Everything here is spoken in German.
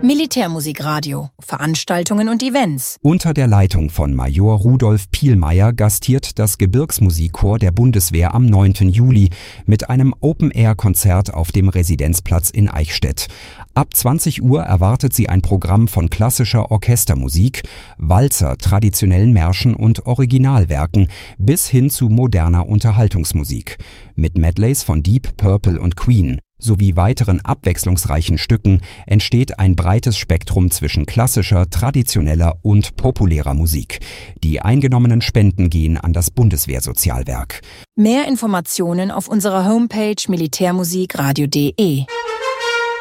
Militärmusikradio, Veranstaltungen und Events. Unter der Leitung von Major Rudolf Pielmeier gastiert das Gebirgsmusikchor der Bundeswehr am 9. Juli mit einem Open-Air-Konzert auf dem Residenzplatz in Eichstätt. Ab 20 Uhr erwartet sie ein Programm von klassischer Orchestermusik, Walzer, traditionellen Märschen und Originalwerken bis hin zu moderner Unterhaltungsmusik. Mit Medleys von Deep Purple und Queen sowie weiteren abwechslungsreichen Stücken entsteht ein breites Spektrum zwischen klassischer, traditioneller und populärer Musik. Die eingenommenen Spenden gehen an das Bundeswehrsozialwerk. Mehr Informationen auf unserer Homepage militärmusikradio.de.